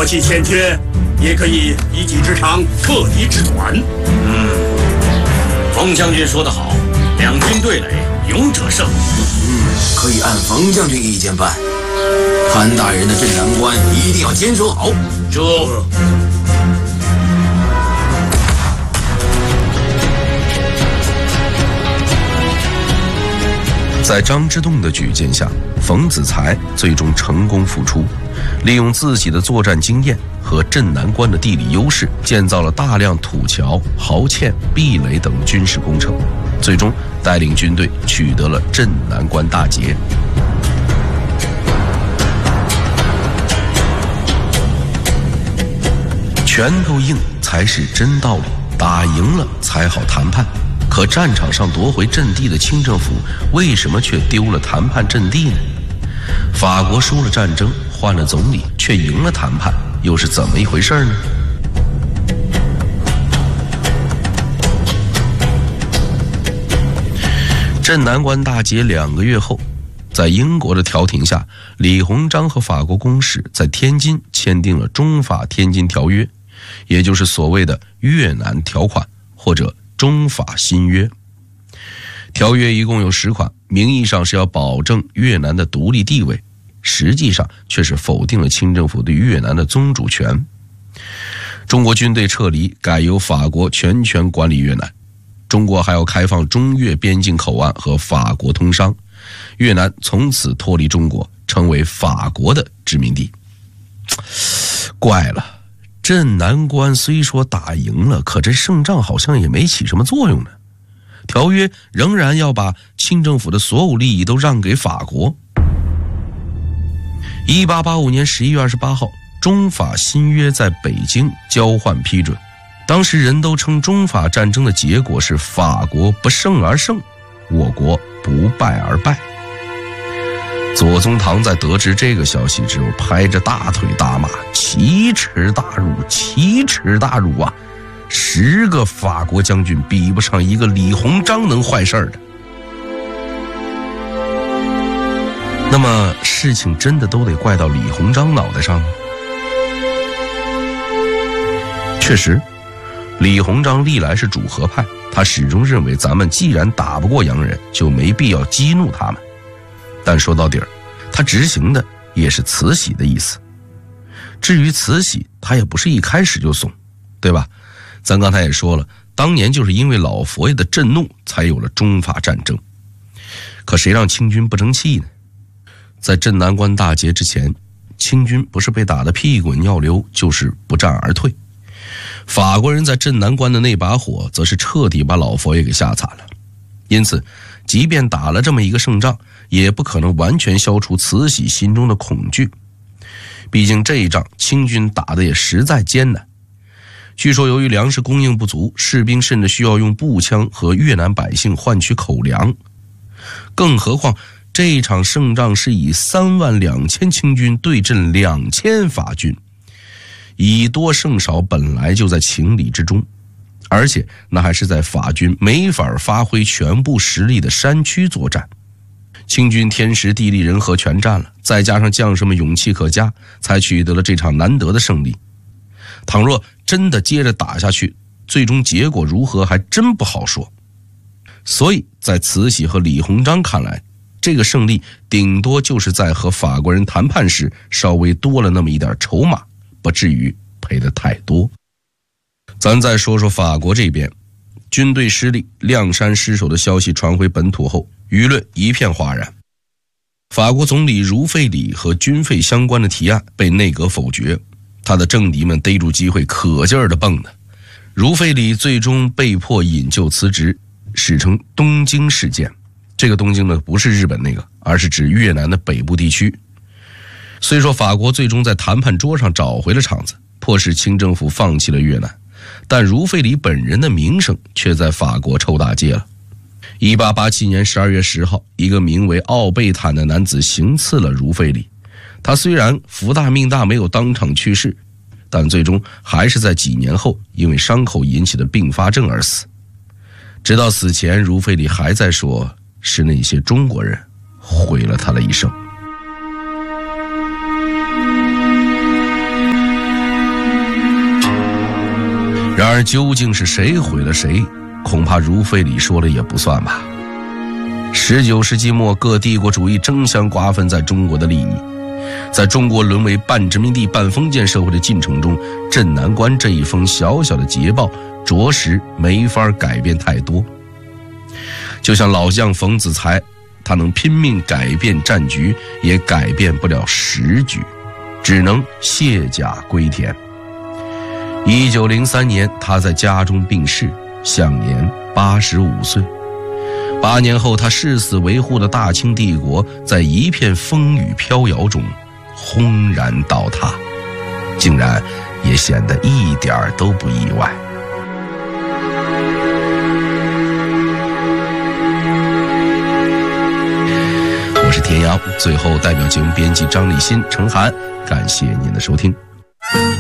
火器欠缺，也可以一己之长，撤敌之短。 冯将军说得好，两军对垒，勇者胜。 可以按冯将军意见办。潘大人的镇南关一定要坚守好。 在张之洞的举荐下，冯子材最终成功复出，利用自己的作战经验和镇南关的地理优势，建造了大量土桥、壕堑、壁垒等军事工程，最终带领军队取得了镇南关大捷。拳头硬才是真道理，打赢了才好谈判。可战场上夺回阵地的清政府为什么却丢了谈判阵地呢？法国输了战争，换了总理，却赢了谈判，又是怎么一回事呢？镇南关大捷2个月后，在英国的调停下，李鸿章和法国公使在天津签订了中法天津条约，也就是所谓的越南条款，或者中法新约。条约一共有10款，名义上是要保证越南的独立地位，实际上却是否定了清政府对越南的宗主权。中国军队撤离，改由法国全权管理越南。中国还要开放中越边境口岸和法国通商，越南从此脱离中国，成为法国的殖民地。怪了，镇南关虽说打赢了，可这胜仗好像也没起什么作用呢。条约仍然要把清政府的所有利益都让给法国。1885年11月28号，中法新约在北京交换批准。当时人都称中法战争的结果是法国不胜而胜，我国不败而败。左宗棠在得知这个消息之后，拍着大腿大骂：奇耻大辱，奇耻大辱啊！10个法国将军比不上一个李鸿章能坏事的。那么事情真的都得怪到李鸿章脑袋上吗？确实，李鸿章历来是主和派，他始终认为咱们既然打不过洋人，就没必要激怒他们。但说到底儿，他执行的也是慈禧的意思。至于慈禧，他也不是一开始就怂，对吧？咱刚才也说了，当年就是因为老佛爷的震怒，才有了中法战争。可谁让清军不争气呢？在镇南关大捷之前，清军不是被打得屁滚尿流，就是不战而退。法国人在镇南关的那把火，则是彻底把老佛爷给吓惨了。因此，即便打了这么一个胜仗，也不可能完全消除慈禧心中的恐惧。毕竟这一仗清军打得也实在艰难。据说由于粮食供应不足，士兵甚至需要用步枪和越南百姓换取口粮。更何况这一场胜仗是以32000清军对阵2000法军，以多胜少本来就在情理之中，而且那还是在法军没法发挥全部实力的山区作战。清军天时地利人和全占了，再加上将士们勇气可嘉，才取得了这场难得的胜利。倘若真的接着打下去，最终结果如何还真不好说。所以在慈禧和李鸿章看来，这个胜利顶多就是在和法国人谈判时稍微多了那么一点筹码，不至于赔得太多。咱再说说法国这边，军队失利、亮山失守的消息传回本土后，舆论一片哗然。法国总理茹费里和军费相关的提案被内阁否决，他的政敌们逮住机会可劲儿的蹦呢。茹费里最终被迫引咎辞职，史称东京事件。这个东京呢，不是日本那个，而是指越南的北部地区。虽说法国最终在谈判桌上找回了场子，迫使清政府放弃了越南，但茹费里本人的名声却在法国臭大街了。1887年12月10号，一个名为奥贝坦的男子行刺了茹费里。他虽然福大命大，没有当场去世，但最终还是在几年后因为伤口引起的并发症而死。直到死前，茹费里还在说，是那些中国人毁了他的一生。 然而究竟是谁毁了谁，恐怕如费里说了也不算吧。19世纪末，各帝国主义争相瓜分在中国的利益，在中国沦为半殖民地半封建社会的进程中，镇南关这一封小小的捷报着实没法改变太多。就像老将冯子材，他能拼命改变战局，也改变不了时局，只能卸甲归田。1903年，他在家中病逝，享年85岁。8年后，他誓死维护的大清帝国在一片风雨飘摇中轰然倒塌，竟然也显得一点都不意外。我是田阳，最后代表节目编辑张立新、程涵，感谢您的收听。